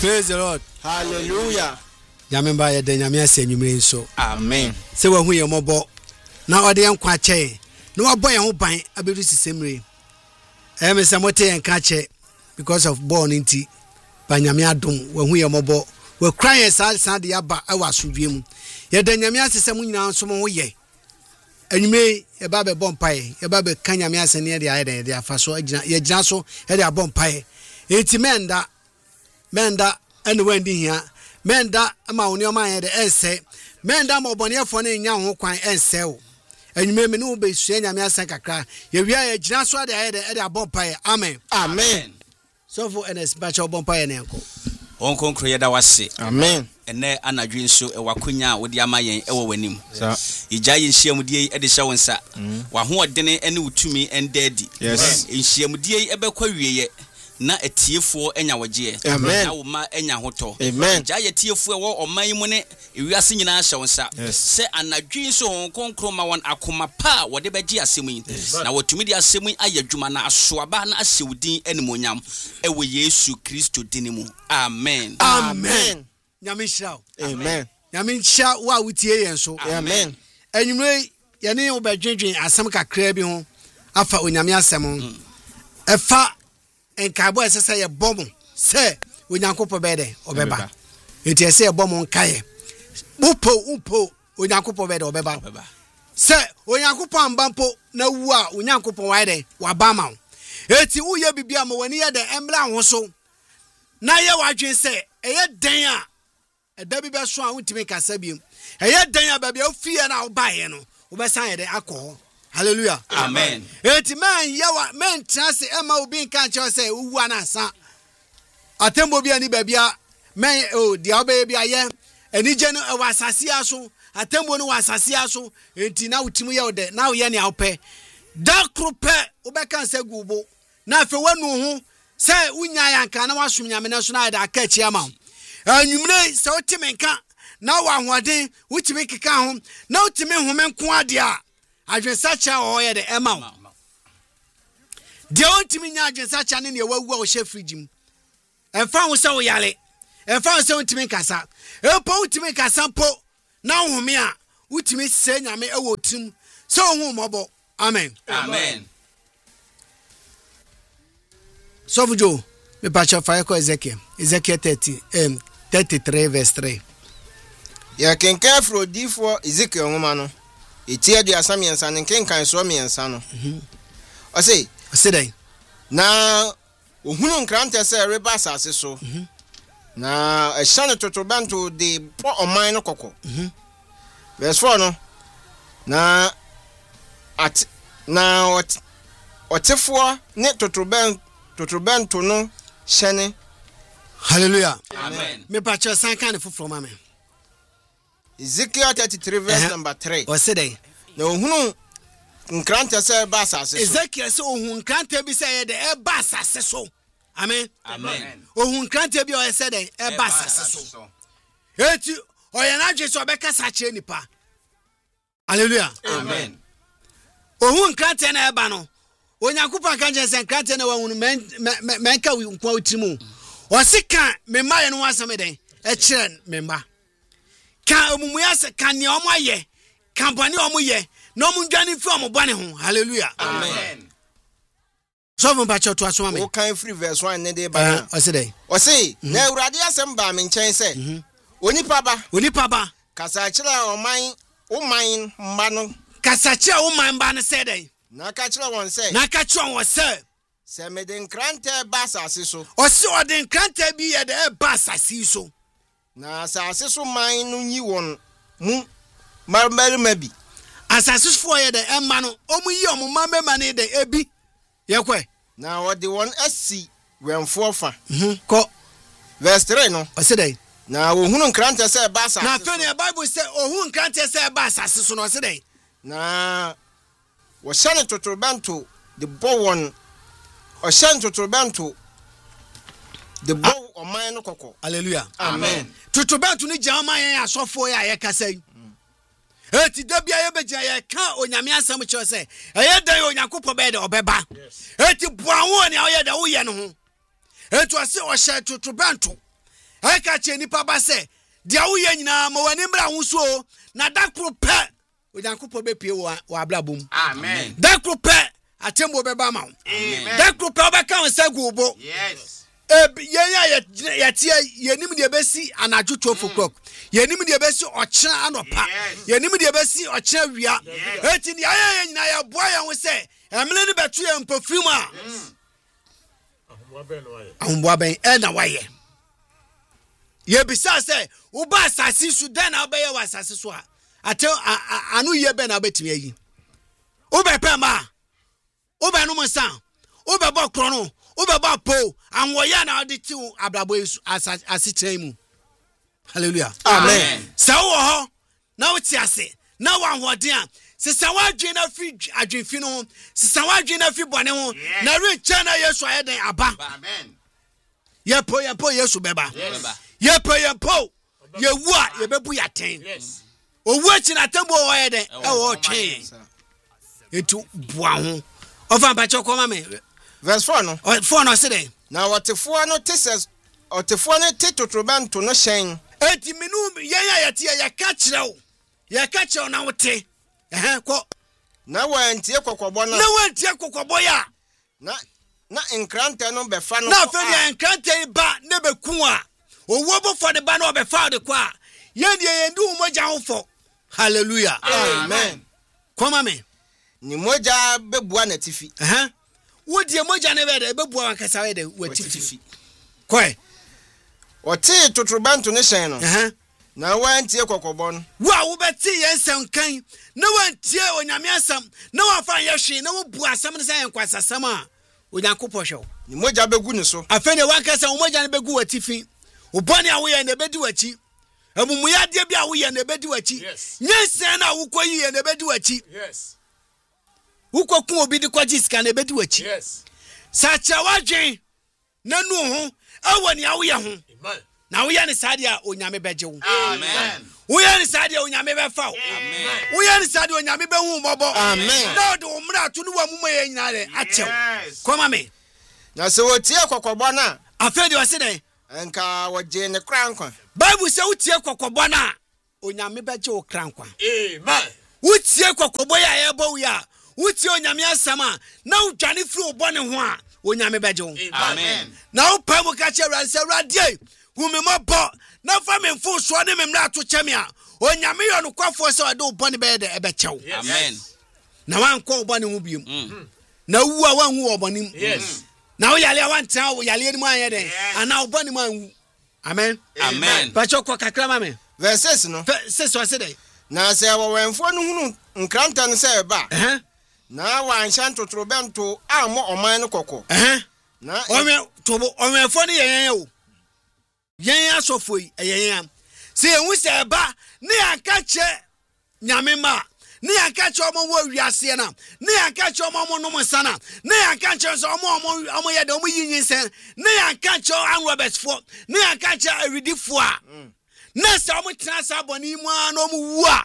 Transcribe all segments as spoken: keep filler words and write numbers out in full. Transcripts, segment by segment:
Praise the Lord. Hallelujah. Yamemba ya de nyame ase nwumre nso. Amen. Se wa hu ye mobo na ode yankwa che na wa boy ho ban abedu sisemre. Eh me se mote yanka che because of born nti ba nyame adom wa hu ye mobo wa kran ye sa sa de aba awa asodwe mu. Ye de nyame ase se mu nyina nso mo ho ye. Anwume ye ba be bompae ye ba be kan nyame ase ne de aye de afa so agina ye gina so ye de abompae. Enti menda menda ene wandi hia menda ama woni o man ye de ense menda ma obonefo na nya ho kwan ense o anwume me no be sua nyame asa kakra ye wia ye gina so de aye de de abompae. Amen. Amen. So for ns bacha abompae na enko on konkro ye da wase. Amen. Ene anadwe nso e wakonya wodi amayen e wo wanim sa ija ye nhyiamudie e de hye wonsa wa ho odene ene utumi endadi yes nhyiamudie e bekwa wieye na etiefo enya wagye na wo ma enya hoto ija ye tiefo e wo oman mu ne ewiase nyina hye wonsa se anadwe nso on konkro ma won akoma pa wode begye asemu yi na wotumi de asemu ayadwuma na asoaba na ahyewudin animonyam e wo Yesu Kristo dinimu. Amen. Amen. Nyame shao. Amen. Nyame sha wa wutie yen so. Amen. Enwumre ye ne obadwendwen asem kakra bi ho afa onyame asem. Efa enkabo esese ye bom se onyankopɔ bede obeba. Enti ese ye bom nkaye. Upo upo onyankopɔ bede obeba. Se onyankopɔ ambampo na wu a onyankopɔ waide wabama. Eti uye bibia ma wani ye de embla ho so. Na ye wadwen se eye den a eda bi be so a untimi kasa biem eye den a ba bia ofie na obaye no obesan ye de akọ. Hallelujah. Amen. Eti man yawa men trase e ma obi nka nche se uwu anasa atembo bia ni ba bia men o dia obaye bia ye enije no e wasase aso atembo no wasase aso enti na utimi ye de na ye ne awpe da krope obeka se gubo na afa wanu ho se unya yanka na wasum nyame na so na da aka chi ama anwumre se otime nka na wa hoden utime keka ho na utime home nko ade a adwensacha o ye de ema de ontime nya adwensacha ne ne wawu a o hye frigim emfa ho se o yale emfa ho se utime kasa epo utime kasa po na home a utime se nyame e wo tim se o hu mobo. Amen. Amen. So Joe, me patch of fire Ezekiel. Ezekiel thirty, um, thirty-three verse three. Ya kenka fro di for Ezekiel ngoma no. Eti adu asam yensa ne kenkan so me yensa no. Mhm. O say, o say dai. Na ohunu nkrante se reba asase so. Mhm. Na e hya ne totobanto de po oman no kokko. Mhm. Verse four no. Na at na ot otefo ne totobanto totobanto no hyene. Hallelujah. Amen. Me patch of san kan fufro ma me. Ezekiel thirty-three verse uh-huh. number three. O say dai. Na ohunu nkrante se ba asase so. Ezekiel se ohun nkrante bi se ye de e ba asase so. Amen. Amen. Ohun nkrante bi o se de e ba asase so. Eti o ye na dwe so be kasa kire nipa. Hallelujah. Amen. Ohun nkrante na e ba no. Onyakupa kan je se nkrante na wahunu men men ka kwa utimu. O sika me maye no asame den e kire me ma. Kan omumuya se kan ne omo aye kan bani omo ye no mu ndwane fi omo bani ho. Hallelujah. Amen. So from bacho to aso ame o kan free verse one ne dey ba o say dey o say na urade asem ba me nchen se onipa ba onipa ba kasa kire oman oman mba no kasa kire oman mba no say dey na ka kire won say na ka kire won say se me den krante ba asase so o se o den krante bi ye de ba asase so na asase so man no nyi won mu marmari mabi asase so ye de emma no omu yi omu mamema ne de ebi ye kwe na o de won asi wenfo fa mhm ko verse three no o se dey na wo hunu krante se ba asase na fe ne bible say o hunu krante se ba asase so no se dey na wo shane totobanto de bowon o shane totobanto the bow o man no kokko. Hallelujah. Amen. Tutubantu ni jama ya asofo ya ye kasa yi. Eti da bia ye beja ye ka onyame asam che se. Eye dan onyankopɔ be de obeba. Eti boawo ne aye da wo ye no ho. Etu ase o hye tutubantu. I catch any papa say, Dia Uyana, Moanimra Uso, Nadakro pet with Uncle Pobe Pio Wablabum. Amen. Dakro pet at Tembo Bebama. Dakro Paba can say Gubo. Yes. Yeah, yet ye name the Bessie and I do twelve o'clock. Ye name the Bessie or Chan or Pa. Ye name the Bessie or Cherria. Hurt in the iron, I boy, I will say, I'm a little battery and perfumer. I'm wabbing and away. Ye besides say, Uba Sassi Sudan, I'll be a Sassua. I tell I knew ye ben a bit me. Uba Pema, Uba no San, Uba Bokrono. Uba po and wayana the two abrabo as as it name. Hallelujah. Amen. So now it's yase. Now one what dear. Sister Wadrin of free adrin fino. Sister Wadrin of free bonnet. Now reach China yes I had aba. Amen. Ye po ye po yesu beba. Ye po ye po. Ye wa ye bebu ya ten. Yes. O watching a tembo wire de. Oh chain. Etu buahu. Over bacho koma me. Verse four no. Oh four no say. Na watefoa no teses watefoa no tetotrobanto no hyen. Eti minu ye ya yete ya ka kireo. Ya ka kireo na wote. Eh ko. Na wantie kokobɔ no. Na wantie kokobɔ ya. Na na nkrante no befa no. Na fe de nkrante ba na beku a. Owo bo for the ba na obefa de kwa. Ye de ye ndu moja hofo. Hallelujah. Amen. Koma me. Ni moja bebua na tifi. Eh. Wo die moja na be de bebua wankasa we de watifi. Koi. Ote totrobanto no hyen no. Eh. Na wantie kokobɔ no. Wa wo beti yensam kan. Na wantie onyame asam. Na wafa ye hwe na wo bu asam ne say enkwasasam a. Onyankopɔ hwe. Ni moja begu ni so. Afene wankasa wo moja na begu watifi. Ubani a wo ye na bedi wachi. Amumuya de bia wo ye na bedi wachi. Nyense na wo koyi ye na bedi wachi. Yes. Uko kun obi di kwaji sika na bedi wachi. Yes. Sacha wadwen na nu ho awani a wo ye ho. Amen. Na wo ye ne sade a onyame beje wo. Amen. Wo ye ne sade a onyame befa wo. Amen. Wo ye ne sade a onyame behu mobo. Amen. Na do umra to no wa mumma ye nyina re achew. Yes. Koma me. Na se wotie kokobɔ na. Afede wo se den. Enka woje ne krankwa. Bible say wotie kokobɔ na onyame beje wo krankwa. Amen. Wotie kokobɔ ya ye bo ya. Wotie onyame asama na udwane firi obone ho a onyame beje wo. Amen. Na wo pa mu ka che ranse radie humi mabo na fa me mfo so ne memra to cheme a onyame yo no kwafo se ode obone be de ebechew. Amen. Na wanko obone ho biem. Na wu a wanhu obone. Yes. Na wo yale a wanta wo yale ni mu anye den ana obone mu anhu. Amen. Amen. Pacho ko kakra ma me. Verse six no. Se so se dey. Na se wɔwɛmfo no hunu nkranta no sɛ ba. Eh. Na wanhyan totorobɛnto ammo ɔman no kɔkɔ. Eh. Na Onwe tobo onwe fo ne yen o. Yen asofo yi yen. Se ehun se ba ne anka che nyame ma. Ne anka che omo wo wiase na. Ne anka che omo mo no sana. Ne anka che so omo omo omo ye de omo yinyin sen. Ne anka che an Robert fo. Ne anka che awidi fo a. Na se omo tena sa boni mu an omo wu a.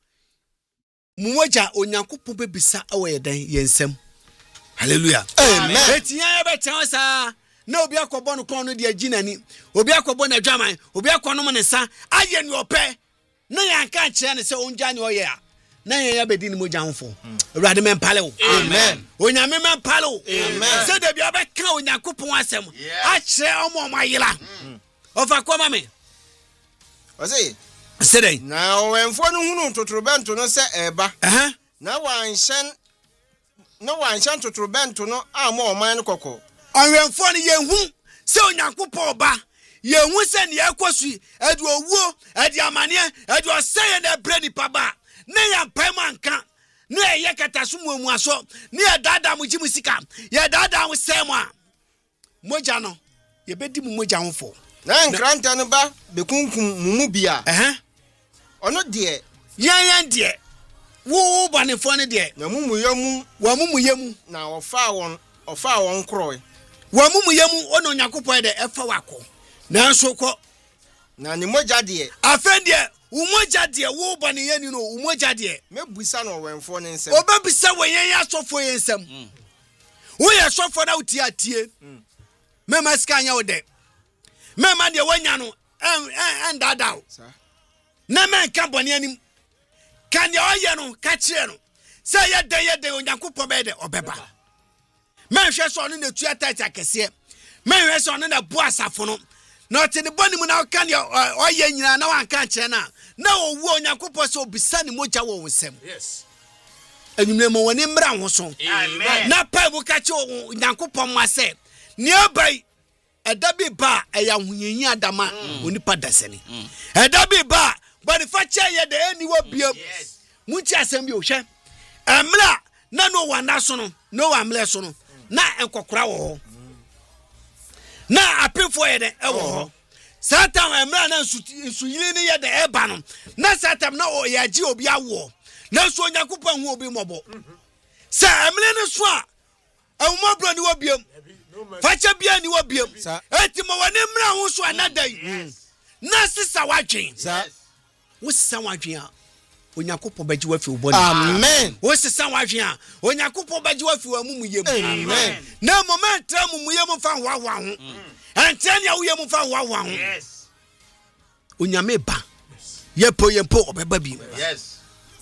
Mumoja onyankopon bebisa awo ye den yensem. Hallelujah. Amen. Etiya be tan sa na obi akobọ no kon no de aginani. Obi akobọ na dwaman, obi akono mo ne sa aye ni opẹ. Na yanka kire ne se onja ne oye a. Na yan ya bedi ni moja honfo. Awurade men pale wo. Amen. Onyame men pale wo. Amen. Se de bia be kan onyankopon asem. A kire omo omo ayela. Ofa koma me. Ɔse Se dey. na wɔwɛmfo no hunu totorobɛnto no sɛ ɛba. Eh. Na wanhyɛn na wanhyɛn totorobɛnto no ammo ɔman no kɔkɔ. Onwemfo ne yehu se onyankopon ba. Yehu se ne yakosui adu owuo, adi amane, adu oseye na bredi paba. Ne ya pamanka. Ne ye kataso muamu aso. Ne ya dada mu jimu sika. Ye dada mu sema. Moja no. Ye bedi mu moja honfo. Na nkranta no ba bekunkum mumu bia. Eh. Ɔno deɛ Yan yan de. Wo banefo ne de. na mumuyam Wa mumuyemu. na ɔfa wɔn ɔfa wɔn krɔe. Wa mumuyemu ono nyakopon de efa wako. Nanso ko Na ne mogya deɛ afende umoja de wo bane yani no umoja de. mebusa no ɔwɛmfo ne nsɛm. Obabisa wenyen ya sofo yensem. Wo ye sofo na uti atie. Mema ska anya wo de. Mema de wanya no and and that out. Na man ka boni anim. Kan ye oye no ka kire no. Say ye den ye den Onyankopon be de obeba. Man hwe so no na tu attack akese. Man hwe so no na bu asafo no. Na ote ne boni mu na kan ye oye nyina na wan ka kire na. Na owu Onyankopon so obisa ne moja wo wonsem. Yes. Enyumle mo woni mra ho so. Amen. Na pa bu ka kire Onyankopon ma se. Ni obai edabi ba eya hunyenyi adama onipa dasani. Edabi ba but if I tell you the any will be much assembly ocean. Amla, no no one national, no one less on. Na and cocraw. Na I pay for it. Oh, Satan Amla and Suilini at the Ebanum. Na Satan no Yaji be a war. No so Yakupan will be mobile. Sir, Amlena Swa. A woman will be Facha Bian will be Etimo and Emra also another. Na sister watching. What's someone here? Onyankopon baji wa fi uboni. Amen. What's someone here? Onyankopon baji wa fi wa mumu yemu. Amen. Na moment tra mumu yemu fa wa wa ho. Antenia wo yemu fa wa wa ho. Yes. Onyame ba. Yepo yepo obeba bi. Yes.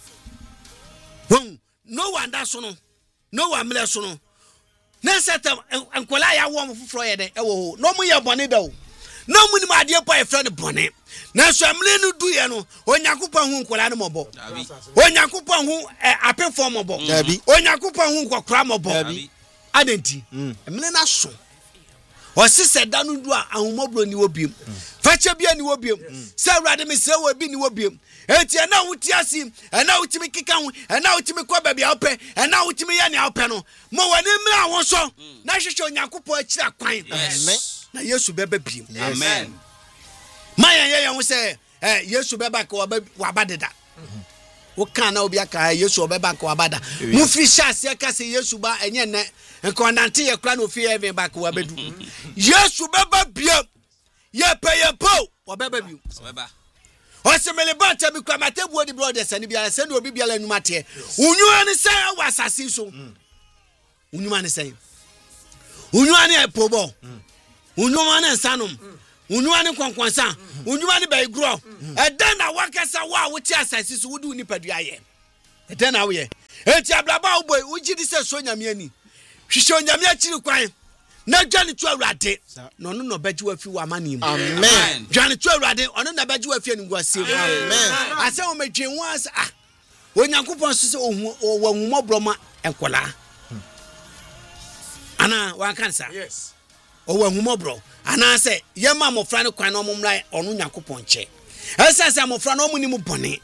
Won no one that so no. No one mle so no. Na setam ankola ya wo mfufro ye de e wo. No mu ye bone da o. No mu ni ma de pa e friend bone. Na so amle no du ye no Onyankopon hu nkola ne mobo. Onyankopon hu apefo mobo. Onyankopon hu nkokra mobo. Adenti. Amle na so. O sise da no du a ahumobro ni wobiem. Fache bia ni wobiem. Se awrade me se wo bi ni wobiem. Enti na wuti asi, na wutimi kika hu, na wutimi kwa baabi awpe, na wutimi ya ni awpe no. Mo wani mra won so. Na hwehwe Onyankopon akira kwan. Amen. Na Yesu bebe biem. Amen. Maya ye ye say eh Yesu beba ka wabadeda. Wo kan na obi aka Yesu beba ka wabada. Mu fi hyase ka say Yesu ba enye ne nko nante ye kra na ofi heaven ba ka wabedu. Yesu beba biem. Ye pe ye po wabeba biem. Wabeba. Osemele ba ta bi kwa matebu odi brothers ani bia se no obi bia la nwuma te. Unyu ani say wa asase so. Unyu ani say. Unyu ani epobo. Unyu ani nsanom. Unyuani kwankwansa unyuani baigro eda na wakasa wa wuti asase so wudi nipadua ye eda na we enti ablaba boy ugidi se so nyame ani hwehwe nyame akiri kwan na dwane tu awrade no no no baji wa fi wa mani mu amen dwane tu awrade ono na baji wa fi ani gwase amen ase o medwen was ah Onyankopon so se ohu wahumobro enkola ana wa kansa yes o wahumobro ana say yema mofra ne kwan no momla onu Nyankopon che esa say mofra no muni mu bone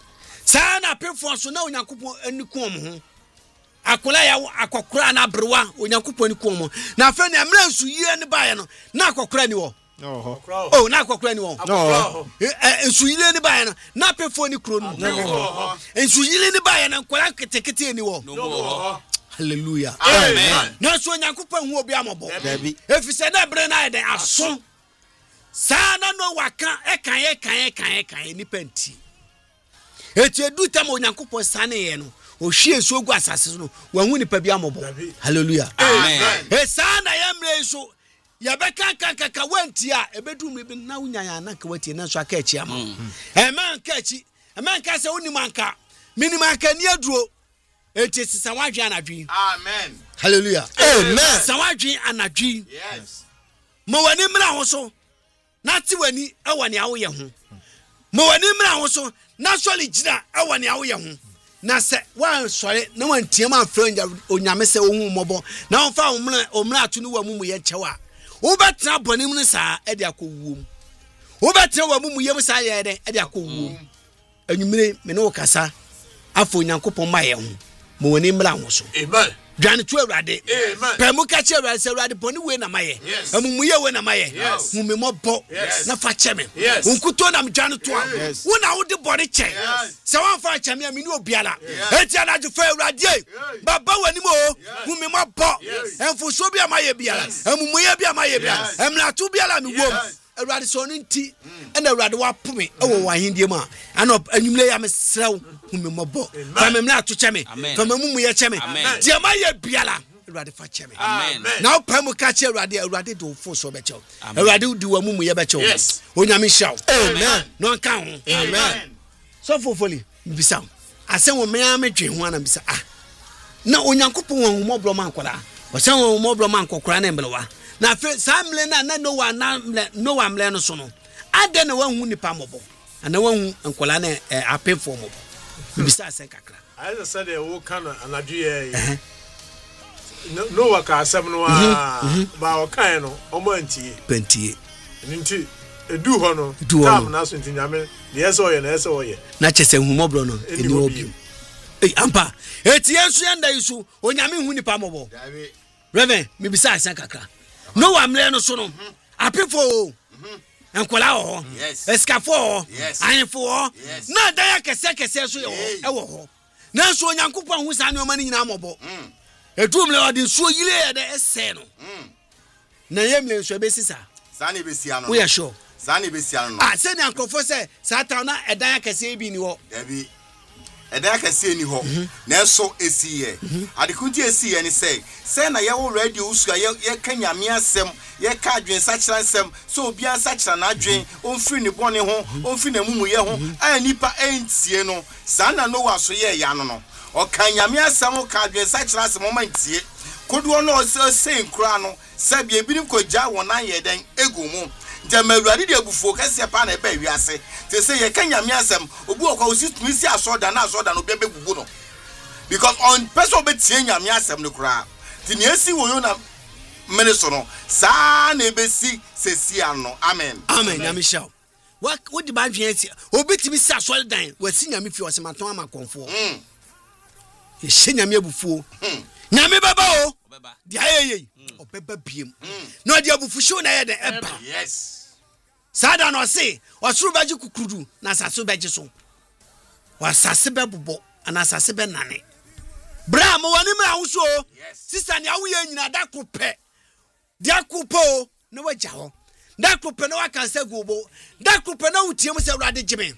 sa na pefo so na Onyankopon aniku om ho akola ya akokora na brewa Onyankopon aniku om na afa ne amra nsu yie ne bae no na akokora ni wo oh oh na akokora ni wo no nsu yie ne bae no na pefo ni kro no nsu yie ne bae na kola ketekete ni wo no hallelujah amen na so Onyankopon hu obi amobo efise na bre na ede aso sana no waka ekan ekan ekan ekan ni panti eti edu tam Onyankopon sane ye no o hwie so gu asase no wahu ni pa bi amobo hallelujah amen e sana ye mre so ya beka kan kan ka wanti a ebedu mre bi na wunyanya na ka wati na so aka echi ama e man ka echi e man ka se oni manka minimanka ni aduro eti sisawadwe anadwi amen hallelujah amen sawadwe anadwi yes mo wani mra ho so na ti wani e wani awo ye ho mo wani mra ho so na soli gina e wani awo ye ho na se wan sori na wan tiam afranja onyame se ohun mobo na won fa omra omra atu ni wa mumu ye chewa wo betra bonim ni sa e de akowuom wo betra wa mumu ye sa ye de e de akowuom anwumire me no kasa afo Nyankopon ma ye ho mo wani mra ho so amen dwane tu awrade amen pa mu ka che awrade se awrade boni we na maye amumu ye we na maye mu me mobo na fa che me unkuto na mdwane to a wo na wo de boni che se wan fa che me ami ni obiala eti ana ju fa awrade baba wani mo mu me mobo enfu so bia maye biala amumu ye bia maye biala emla tu biala mi wom awrade so no nti na awrade wa pome e wo wahindie ma ana anwumle ya me srew mu me mobo fa me mla to che me fa me mumu ye che me dia maye biala Awurade fa kyɛ me Amen. na wopɛ mu ka kyɛ Awurade Awurade de wo fo so bɛkyɛ wo Awurade di wa mu mu yɛ bɛkyɛ wo onyame hyɛ wo amen na ɔnka ho amen so fofoli mbisa asɛm wo me a medwe ho ana mbisa ah na onyankopɔn wɔ humɔbrɔ ma nkɔla ɔsɛ wɔ humɔbrɔ ma nkɔkora na mbelewa na afei saa mle na na Noah na Noah mle no so no ade na wahu nipa mɔbɔ ana wahu nkɔla na apefo mɔbɔ mbisa asɛm kakra I just said they will kind of anadue no work asem no ba o kan no o mo antie pentie nti edu ho no tam na so nti nyame de yeso ye na yeso ye na chese humobro no eni obi eh ampa etie nso yanda yisu onyame hu nipa mobo reverend me bisa asan kakra no wa mle no so no apefo enkola ho eskafo ho anfo ho na da ya kese kese so ye ho e wo ho na so onyankopɔn hu sa ne o ma ni nyina mobo etumle odi so yile de ese no na yemle so be sisa sa na be sia no we are sure sa na be sia no ah se ni ankofo se satan na edan akese bi ni ho da bi edan akese ni ho na so esiye adekunti esiye ni say say na ye wo radio usu ye ye kanyame asem ye ka adwen sa kira asem so obi an sa kira na adwen onfiri ni bone ho onfiri na mumu ye ho a nipa entie no sa na no wa so ye ya no no o kanyame asem ka adwen sa kira asem o mantie kodo no o se nkura no se bia binim ko gya wona ye den egu mu Jamawurade de abufuo kase pa na ebe wiase te say ye kanyame asem obu okwa osi tumi si asoda na asoda no bebe gugu no because on person be tie nyame asem no kura ti ne esi wo yo na minister no sa na ebe si sesi ano amen amen nyame shaw what what di ba dwen ati obi timi si asoda dan wasi nyame fi osematon amakonfo mm ye hye nyame abufuo mm nyame baba o dia yeye obeba biem no dia abufuhyo na ye de eba yes sada no se osuru baji kukudu na asase baji so wasase bebobo ana asase be nane bra mo wani ma awuso sister ni awu ye nyina da kopɛ dia kopo na waja ho da kopɛ na waka se gobo da kopɛ na wutiem se Awurade gime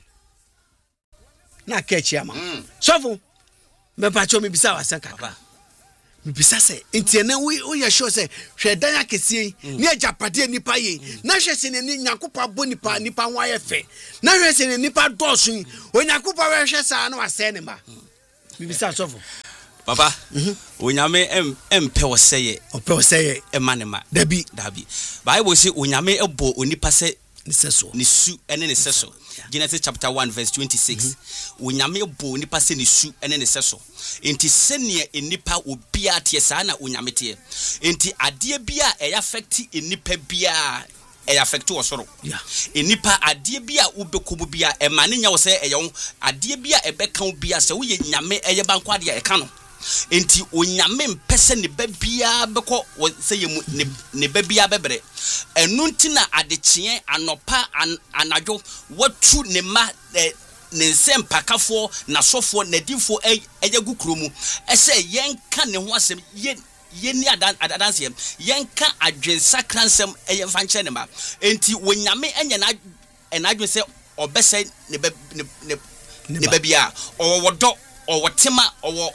na ka chi ama sofo me pa cho me bisa wasa kaka bisa se entiene we o ye sure se hwedan akese ni ajapade nipa ye na hwe se ne nyakopa bo nipa nipa ho ayefe na hwe se ne nipa dosun onyakopa we hwe sa na wase ne ma bisa sofo papa onyame em empe wo seye ope wo seye emanema dabi dabi bible say onyame ebo onipa se ni seso ni su ene ni seso Genesis chapter one verse twenty-six onyame ebo onipa se ni su ene ni seso enti senie enipa obia tie sa na onyame tie enti ade bia e affect enipa bia e affect wo soro yeah enipa ade bia ubekobu bia e mane nya wo se e ye ade bia e beka wo bia se wo ye nyame e ye banko ade e ka no enti onyame mpese ne babia beko se ye mu ne babia bebre enu ntina adekye anopa anadwo watu ne ma ne nsem pakafo na sofo na difo eyagu kromu ese yenka ne ho asem ye yeni adan adanse yenka adwensa kransem eyemfa nche ne ma enti wonyame enye na enadwe se obese ne ne ne babia o wodo o wotema o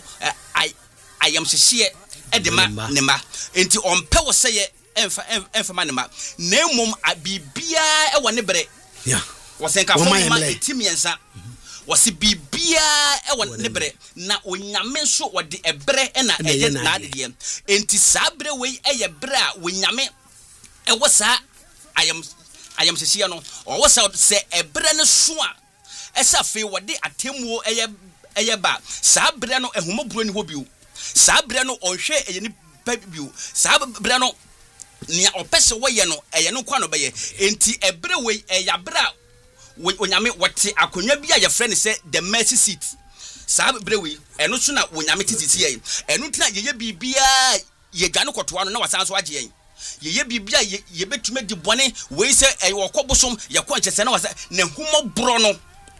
ayam hyehyɛ edema ne ma enti ompe wo seye emfa emfa ma ne ma na emom abibia e wɔ ne bere yeah wo senka fo ma etimiensa wo se bibia e wɔ ne bere na onyame nso wo de ebere e na eye na ade enti saa bere wei eye bere a wonyame e wo saa ayam ayam hyehyɛ no o wo sa se ebere ne so a esa fe wo de atemuo eye eye ba saa bere no ehomoburo ni ho biu saa bere no onhwe eye ni biu saa bere no nia opese wo ye no eye no kwa no be ye enti ebere we eya bere a onyame wote akonwa bia ye frɛ ne sɛ the mercy seat saa bere we eno so na onyame tititi ye eno tina ye ye bibia ye dwane kotoa no na wasan so agye yen ye ye bibia ye betume di bone we sɛ eye wokɔbosom ye kɔ nkyese na wasa na humobro no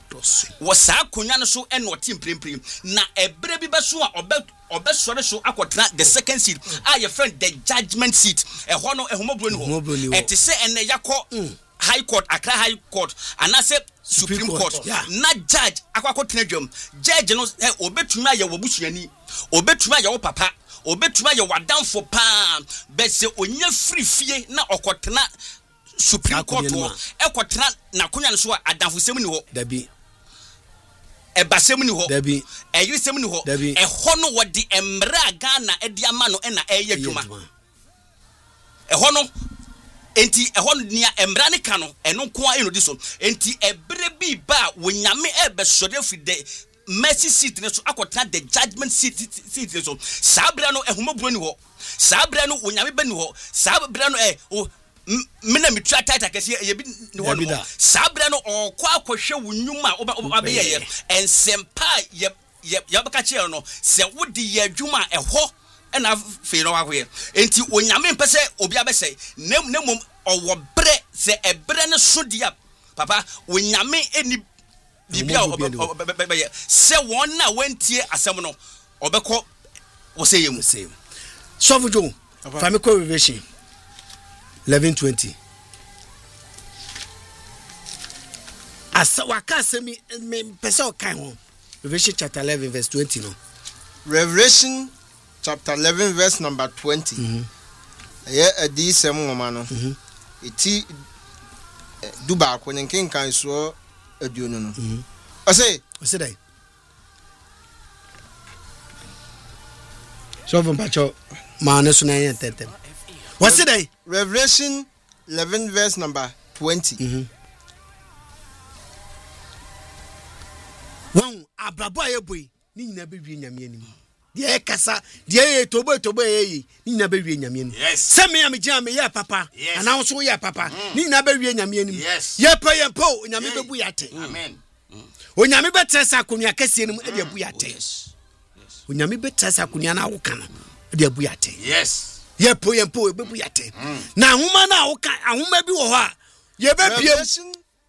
was a kunyan so and what team prim na ebere bi beso a obe obesore so akotena the second seat ah your friend the judgment seat e ho no ehomobro ni ho et se ene yakọ high court Accra high court and I say supreme court na judge akwakotena dwam judge no obetumi aye wobusuani obetumi aye wo papa obetuma ye wadamfo pa be se onya free fie na okotena Supreme Court ho ekotena na konya no so adamfo sem ni ho dabi ebasem ni ho dabi eyirisem ni ho eho no wodi emra Ghana edi ama no na eye dwuma eho no enti eho nia emra ne ka no eno ko a eno di so enti ebre bi ba wonyame ebe sode fide mercy seat ne so akotena the judgment seat seat ne so sabra no ehomobro ni ho sabra no wonyame ba ni ho sabra no eh mena mitwa title kesi ye bi ni ho no sabra no okwa akohwe wonyuma obeyeye ensempa ye ye baka che no se wodi ye adwuma eho na fe no wahoye enti wonyame mpese obi abese nem nemom owo bre se ebre ne so dia papa wonyame eni bibia obeye se won na wantie asem no obekọ wo se yemu se so fujo family revelation eleven twenty asa wakase mi me pesa okan ho Revelation chapter eleven verse twenty no Revelation chapter eleven verse number twenty mhm eh adi sem ngoma no mhm eti duba ko nken kan so aduonu no mhm ose ose dai so from pacho ma na so na yen tetem what's it day Revelation eleven verse number twenty mhm wan abrabo ayeboy ni nyina be wie nyame anim de kasa de tobo tobo eyi ni nyina be wie nyame anim se me am gya me ya papa ana wo so ya papa ni nyina be wie nyame anim ye pa ye po nyame be bu yate amen onyame be tresa akonia kase anim e de bu yate onyame be tresa akonia na wo kana e de bu yate yes ye po ye po be bu yate na ahuma na wo kan ahuma bi wo ho a ye be piem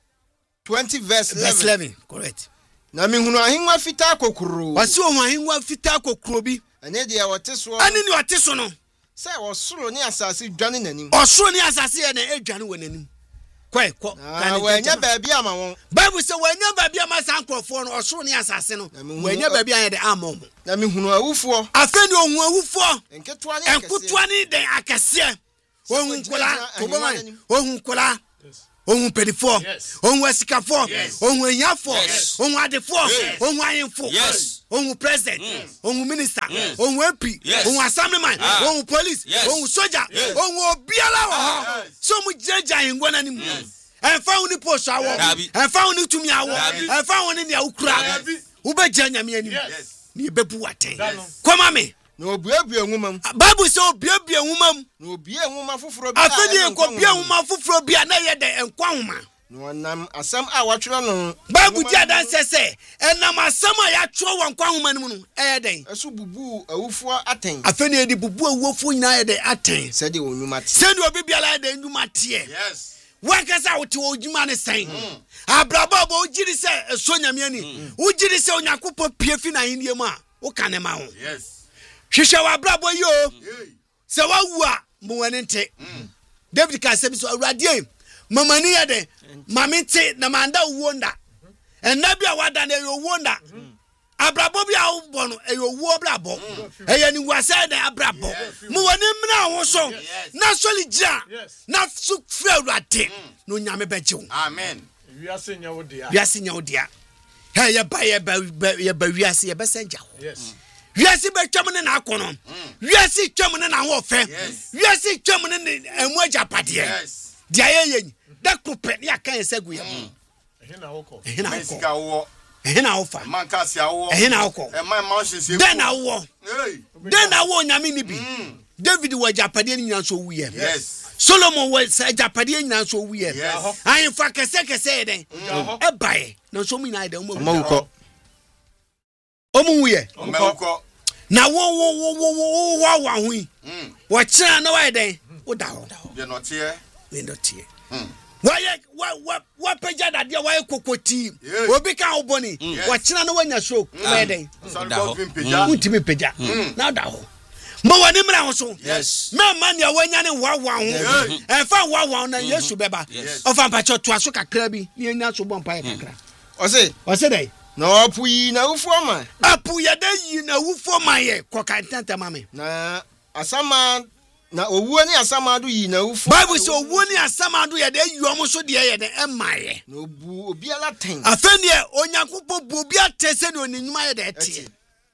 twenty verse eleven correct na mi hunu ahinwa fita akokuro wasi o ahinwa fita akokuro bi ene de wote so ani ni wote so no se wo soro ni asase dwane nanim osoro ni asase ye na edwane wonanim kwai ko kan wanya baabi ama won bible say wanya baabi ama sankrofo no osoro ni asase no wanya baabi an de amom na mi hunu awufo afeni ohun awufo enketua ni enketua ni de akase ohun kola to bo man ohun kola ohun pedifo ohun esikafo ohun enyafo ohun adefo ohun ayinfo ohun president ohun minister ohun A P ohun assemblyman ohun police ohun soldier ohun obiala wo so mu jeja hingwana ni mu enfa uni post awo enfa uni tumi awo enfa uni ne ukura wo be je nyame ani ni bebu waten koma me na obuabua nwumam bible say obuabua nwumam na obia nwuma foforo bi afedi ko bia nwuma foforo bia na ye de enkwa nwuma no nam asam a watwere no bible di adan sese enam asam a ya tworo won kwa nwuma nim no eye den esu bubu awufo aten afedi edi bubu awufo nyina ye de aten se de onwuma te se de obi bia la de nwuma te yes wakasa wote ojuma ne sen abraba bo ojiri se eso nyame ani ojiri se onyakopo pie fi na hindie mu a wo kane ma ho yes hwehwe wa brabo yo se wa wu a mo wani nte David ka se bi so awradie mamani ya de mamite na manda wonda enna bia wada na yo wonda abrabo bia wo bo no e yo wo brabo e ya ni wase de abrabo mo wani mna wo so na soli gia na su fe awrade no nyame beje wo amen wiase nya wo dia wiase nya wo dia he ya ba ya ba ya ba wiase ya besenja ho yes wiase be twam ne na akono wiase twam ne na ho fe wiase twam ne emu agapade dia ye yen da kupe ya kan segu ya ehe na woko ehe na mesika wo ehe na ofa man kasi awo ehe na woko e man man hye den na wo hey den na wo nyame ni bi David wa agapade ni nyina so wuye yes Solomon wa agapade nyina so wuye yes ayin fa kese kese den e bae na so mu nyina de mo mawuko omu wuye omeko na wo wo wo wo wo wa wa hu mm wo kira na wa den wo da ho ye no tie we no tie mm wa ye wa wa wa peja da de wa ye kokoti obi ka oboni wo kira na wanya show we den sorry go vim peja untimi peja na da ho mo wani mra ho so yes me man ya wanya ne wa wa ho e fa wa wa na Yesu beba o fa mpacho to aso kakra bi ni enya so bompa ye kakra o se o se dai na opu yi na ufo ma apu ya de yi na wufo ma ye kokantanta mame na asama na owuo ni asama do yi na ufo Bible say owuo ni asama do ya de yuom so de ye de emaye na obu obi ala ten afeni e onyankopɔ bu obi atese ne oninyuma ye de etie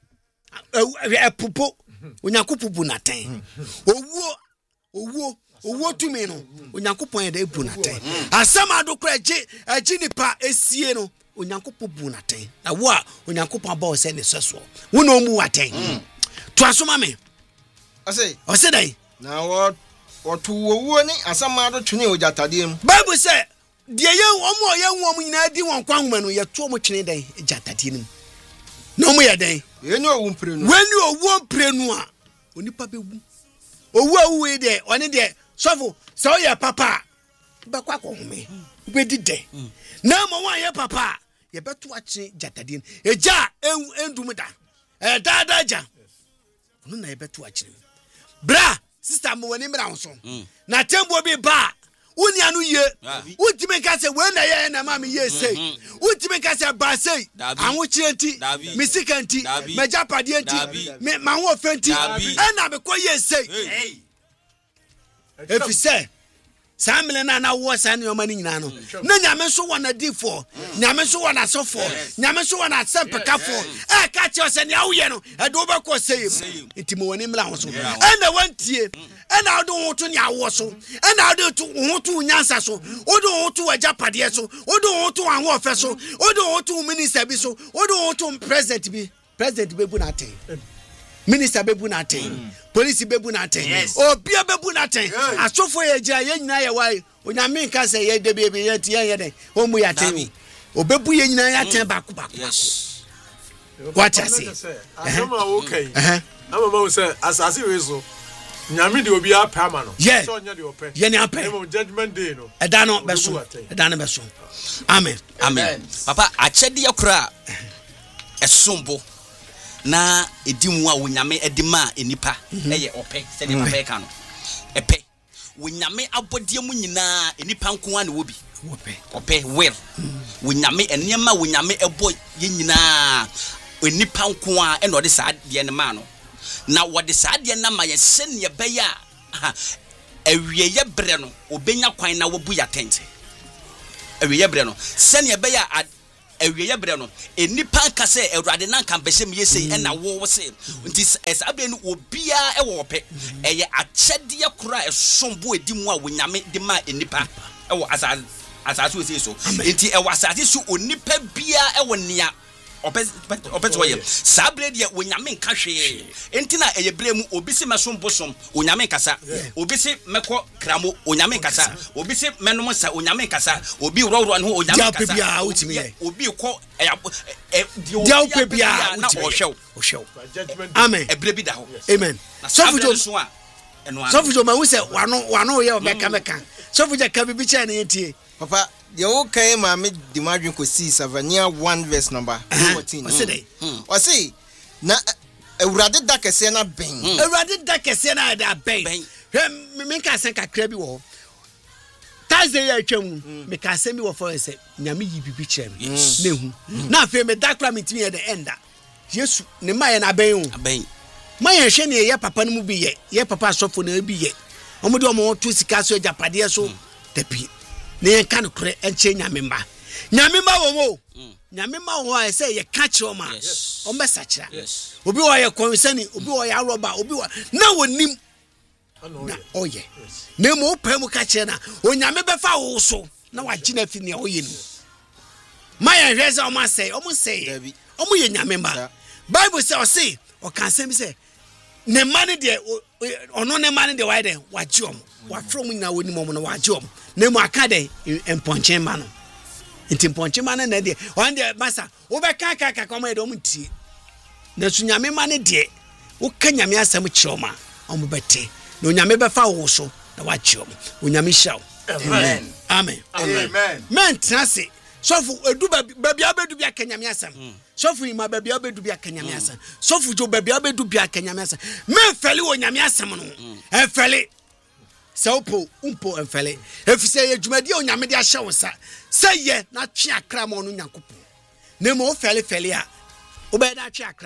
epopo onyankopɔ bu na ten owuo owuo owuo tumi no onyankopɔ ye de bu na ten asama do kra gi agi nipa esie no onyankopɔ bu na ten na wo a onyankopɔ ba o se ne seso wo na omu waten to asoma me ase o se dai na wo otu owuo ni asama do twene ojatade mu Bible say de ye omo ye nwom nyina di won kwa homa no ye to omo twene dai ejatade nim na omo ye dai eni owu mpre no wani owu mpre no a onipa bewu owu awu e de oni de sofo so ye papa be kwa ko home be di de na mo wan ye papa ye beto achi jatade nim eja endum da eh da da ja no na ye beto achi bra sister mo wani mra won na tembo bi ba woni anu ye utime ka se we na ye na ma me ye sei utime ka se ba sei anwo chienti misikanti majapade enti me ma ho ofenti e na me ko ye sei efi se samle na na wo sa ne o mani nyina no na nyame so wona difo nyame so wona sofo nyame so wona sempekafo e ka che o se ne awo ye no e do be ko sei enti mo woni mla ho so e na wantie e na do ho to ne awo so e na do to ho to nyansa so o do ho to ajapade so o do ho to anwo ofe so o do ho to minister bi so o do ho to president bi president be bu na ten minister bebu na ten police bebu na ten obi bebu na ten asofo ye gira ye nyina ye wai onyame nka se ye de bebe ye tie ye de o mu ya ten obebu ye nyina ya ten baku baku yes what I say asoma okay ama ma say asase we so nyame de obi apa ma no so nya de ope ye ni apa emo judgment day no e da no be so e da no be so amen amen papa achede yakura esombo na edimu a wonyame edima enipa eye ope se de papa ka no epe wonyame abodie mu nyina enipa nko a ne wobi ope ope will wonyame enema wonyame ebo ye nyina enipa nko a eno de saa de ne ma no na wode saa de na ma ye se ne be ya awie ye bre no obenya kwan na wobu ya tente awie ye bre no se ne be ya awie ye bre no enipa nka se Awurade na nka mbese me yesei e na wo wo se nti esabe no obia e wo pe eye achede ye kura esombo edimu a wonyame de ma enipa e wo asase asase we so nti e wo asase so onipa bia e wo nia opes opes wo ye sabre de wonyame nka hwe nti na eye bre mu obi se mesombo som wonyame nkasa obi se mekọ kramo wonyame nkasa obi se menom sa wonyame nkasa obi roro no wonyame nkasa obi kọ e di ope bia na ohwew ohwew amen ebre bi da ho amen so fujo so a eno so fujo ma hu se wano wano ye obeka meka so fujo ka bibi cha na yetie papa de o kai ma me di madwin ko si Savania one verse number fourteen o se dey o se na Awurade da kese na ben Awurade da kese na da ben me me ka sen kakra bi wo Thursday ya twam me ka sen bi wo for say nyame yi bibi chem na hu na afi me da kra me timi ye the enda Yesu ne maye na ben o ben maye hwe ne ye papa no mu bi ye ye papa asofo na bi ye omo de omo to sika so japade so tapi ne kan kure enche nyamemba nyamemba wo wo nyamemba wo a say ye ka che o ma o mesa kira obi wo ye konsani obi wo ye aroba obi wo na wonim na oye na mo pam ka che na o nyame be fa wo so na wa gina fi ne oye ni maya hweza o ma say o mo say o mo ye nyamemba Bible say o say o kan say bi say ne mane de ono ne mane de why de wa ji o wa from nyina woni mo no wa ji o na mu aka de emponche ma no nti emponche ma na de wan de masa wo be ka ka ka komo de o mtie na sunyame ma ne de wo ka nyame asam kiroma o mo bete na onyame be fa wo so na wa ji o onyame shaw amen amen amen men trase sofu edu baby abedu bia kanyame asam sofu ima baby abedu bia kanyame asam sofu jo baby abedu bia kanyame asam men fele wo nyame asam no e fele Saupo umpo enfele efise ye dwumadi onyame de ahye wo sa seye na twe akra ma onu nyankopon ne mo fele fele a obeda twa akra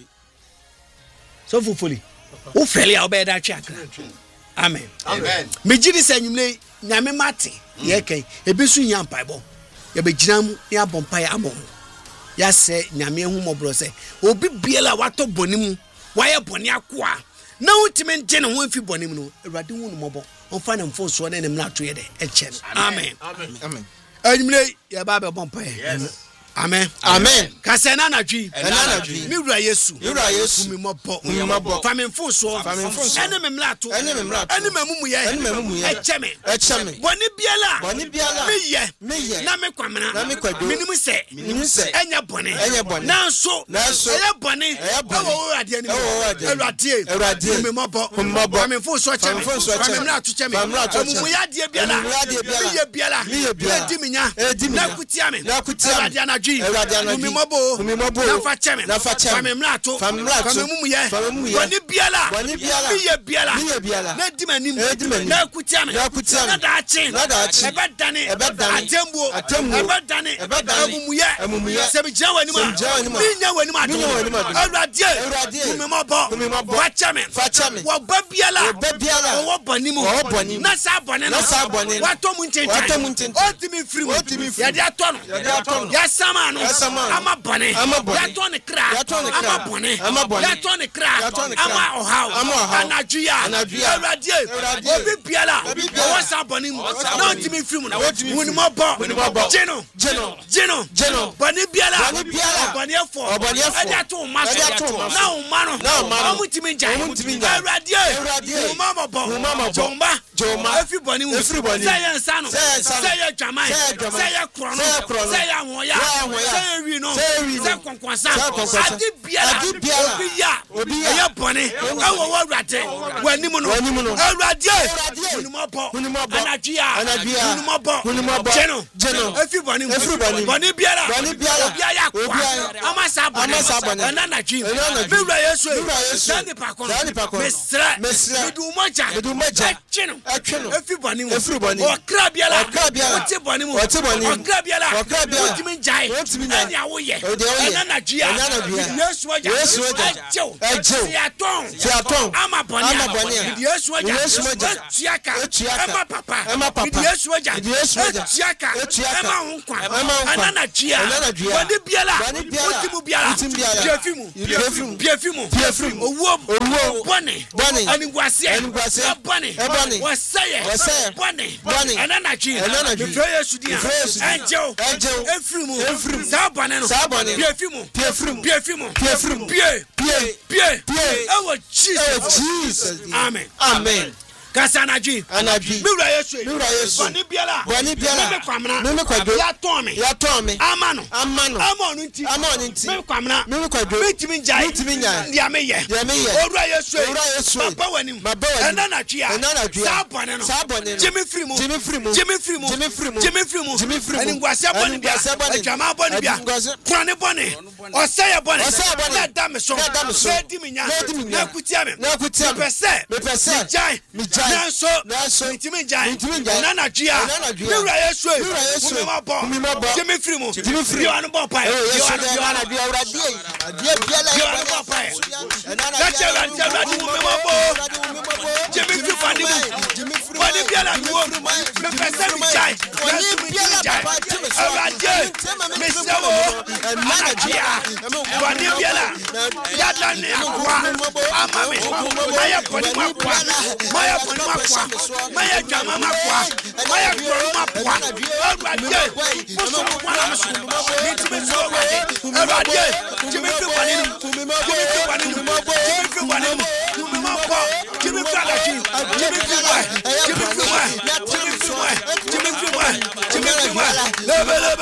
so fufuli o fele a obeda twa akra amen amen me gidi se nyumle nyame mate ye kan ebi su nya mpaibo ye be ginam ya bompa ya amom ya se nyame hu mobro se obi biela wato bonimu waye boni akoa na utime nje ne ho mfi bonimu no awurade hu no mobo onfa na mfo so ne ne mla to ye de eche amen Amen. Amen. anyumle ya ba be bompa ye amen Amen. kasena na dwi Ɛna na dwi. mi wura yesu Mi wura Yesu. mi mobo Mi mmɔbɔ. fa me mfo so Fa me mfo so. ene me mla to Ɛne me mmara to. ene mamumu ye Ɛne mamumu ye. eche me Ɛkyɛ me. boni biela Bɔne biara. meyɛ Meyɛ. na me kwamena Na me kwadwo. minimu sɛ Minimu sɛ. ɛnyɛ bɔne Ɛnyɛ bɔne. nanso Nanso. ɛyɛ bɔne Ɛyɛ bɔne. ɛwɔ Awurade anim Ɛwɔ Awurade anim. Awurade Awurade. humimɔbɔ Humimɔbɔ. famemfo so kyɛ Famemfo me so kyɛ me. famemra to kyɛ me Famemra to kyɛ me. amumuyɛdeɛ biara Amumuyɛdeɛ biara. meyɛ biara Meyɛ biara. ɛdi me nya Ɛdi me na nya. kutia me Na kutia me. Awurade anadwi Awurade anadwi. humimɔbɔ Humimɔbɔ. na fa kyɛ me Na fa kyɛ me. famemra to Famemra to. famemumuyɛ Famemumuyɛ. bɔne biara Bɔne biara. meyɛ biara Meyɛ biara. na di m'anim Ɛdi m'anim. na kutia me Na kutia me. na daakye Na daakye. ɛbɛdane Ɛbɛdane. atembuo Atembuo. ɛbɛdane Ɛbɛdane. amumuyɛ Amumuyɛ. sɛ megyina w'anim Sɛ megyina w'anim a a. menya w'anim Menya w'anim adom adom. awurade Awurade. humimɔbɔ Humimɔbɔ. fakyɛ me Fakyɛ me. wɔba biara Wɔba biara. ɔwɔ bɔne mu Ɔwɔ bɔne mu. na saa bɔne Na saa bɔne no. watɔ mu Watɔ mu nkyɛnkyɛn nkyɛnkyɛn. ɔtumi firi mu Ɔtumi firi mu. yɛde atɔ no Yɛde atɔ no. yɛasama no Yɛasama no. ama bɔne Ama bɔne. yɛatɔ ne kra Yɛatɔ ne ama kra. bɔne Ama bɔne. yɛatɔ ne kra Yɛatɔ ne kra. ama ɔhaw Ama ɔhaw. anadwo a Anadwo a. awurade Awurade. obi biara Obi biara. ɔwɔ saa bɔne mu Ɔwɔ saa na bɔne ɔtumi firi mu no Ɔtumi firi mu. hunimɔbɔ Hunimɔbɔ. gye no Gye no. gye no Gye no. bɔne biara Bɔne biara. ɔbɔneɛfoɔ Ɔbɔneɛfoɔ. ɛde ato wo ma so Ɛde ato wo ma so. na wo ma no Na wo ma no. ɔmotumi ngyae Ɔmotumi ngyae. awurade Awurade. humamɔbɔ Humamɔbɔ. gyomba Gyomba. ɛfiri bɔne mu Ɛfiri bɔne mu. sɛ yɛ nsa no Sɛ yɛ nsa no. sɛ yɛ dwaman Sɛ yɛ dwaman. sɛ yɛ korɔ no Sɛ yɛ korɔ no. sɛ yɛ ahoya Sɛ yɛ ahoya. sɛ yɛ wi no Sɛ yɛ wi no. sɛ kɔnkɔnsa Sɛ kɔnkɔnsa. ade biara Ade biara. obi yɛ Obi yɛ. ɛyɛ bɔne ɛwɔ wɔ awurade w'anim no W'anim no. awurade Awurade. hunimɔbɔ Hunimɔbɔ. anadwo a Anadwo a. hunimɔbɔ Hunimɔbɔ. gye no Gye no. ɛfiri bɔne mu Ɛfiri bɔne mu. bɔne biara Bɔne biara. obi ayɛ Obi akoa ayɛ. ama saa bɔne Ama saa bɔne. ɛna anadwo Ɛna anadwo. me wura yesu Me wura Yesu. saa nipa ko no Saa nipa ko no. mesrɛ Mesrɛ. mede wo mogya Mede wo mogya. ɛtwe no Ɛtwe no. ɛfiri bɔne mu Ɛfiri bɔne mu. ɔkra biara Ɔkra biara. wote bɔne mu Ɔte bɔne mu. ɔkra biara Ɔkra biara. wotumi ngyae Wotumi ngyae. ɛnea woyɛ Ɛdeɛ woyɛ. ɛna anadwo a Ɛna anadwo a. mede yesu mogya Yesu mogya. ɛgyew Ɛgyew. sɛ yɛatɔn Sɛ yɛatɔn. ama bɔne Ama a bɔne a. mede yesu mogya Mede Yesu mogya. ɛtua ka Ɛtua ka. ɛma papa Ɛma papa. mede yesu mogya Mede Yesu mogya. ɛtua ka Ɛtua ka. ɛma wo nkwa Ɛma wo nkwa. ɛna anadwo a Ɛna anadwo a. bɔne biara Bɔne biara. wote mu biara Wote mu biara. pie fi mu Pie fi mu. pie fi mu Pie fi mu. owuo Owuo. bɔne Bɔne. animguaseɛ Animguaseɛ. ɛbɔne Ɛbɔne. wɔsɛyɛ Wɔsɛyɛ. bɔne Bɔne. ɛna anadwo Ɛna anadwo. mefrɛ yesu din a Mefrɛ Yesu din a. ɛngyew Ɛngyew. ɛfiri mu Ɛfiri mu. saa bɔne no Saa bɔne no. pie fi mu Pie fi mu. pie fi mu Pie fi mu. pie Pie. pie Pie. ɛwɔ Ɛwɔ jesus Jesus din. amen Amen. kasa anadwo Anadwo. me wura yesu Me wura Yesu. bɔne biara Bɔne biara. me kwamena Me me kwadwo. yɛatɔn me Yɛatɔn me. ama no Ama no. ama ɔno nti Ama ɔno nti. me kwamena Me me kwadwo. mentumi ngyae Mentumi ngyae. deɛ meyɛ Deɛ meyɛ. owura yesu Owura Yesu. maba w'anim Maba w'anim. ɛna anadwo a Ɛna anadwo a. saa bɔne no Saa bɔne no. gye me firi mu Gye me firi mu. gye me firi mu Gye me firi mu. gye me firi mu Gye me firi mu. animguaseɛ bɔne bia Animguaseɛ bɔne. adwamaa bɔne bia Animguaseɛ. korɔne bɔne ɔsɛyɛ bɔne Ɔsɛyɛ bɔne. na da me so Na da me so. na adi me nya Na adi me nya. na akutia me Na akutia me. mepɛ sɛ Mepɛ sɛ. megyae Megyae. nanso Nanso. mentumi ngyae Mentumi ngyae. ɛna anadwo a Ɛna anadwo a. me wura yesu Me wura Yesu. humimɔbɔ Humimɔbɔ. gye me firi mu Gye me firi mu. Bia ɔno bɔ mpae Ɛwɔ Bia Yesu ɔno- din. Bia ɔno- Anadwo Awurade. Adeɛ biara Bia ɛyɛ ɔno bɔ bɔne mpae aso ya. Ɛna anadwo Ka kyerɛ Awurade, Awurade. Awurade, humimɔbɔ. Awurade, humimɔbɔ. gye me firi bɔne mu Gye me firi bɔne mu. biara Gye me mewɔ firi mu. mepɛ sɛ Gye me megyae firi mu. nanso Bɔne mentumi biara ngyae papa gye me so. awurade mesrɛ wo anadwo a bɔne biara yɛda ne akoa ama me mayɛ bɔne mu akoa mayɛ bɔne mu akoa mayɛ dwama mu akoa mayɛ korɔ mu akoa awurade moso mo kwana me so mentumi so awurade awurade gye me firi bɔne no gye me firi bɔne no gye me firi bɔne no humimɔbɔ gye me firi anadwo gye me firi mɔ gye me firi mɔ gye me firi mɔ gye me firi mɔ gye me firi mɔ lebele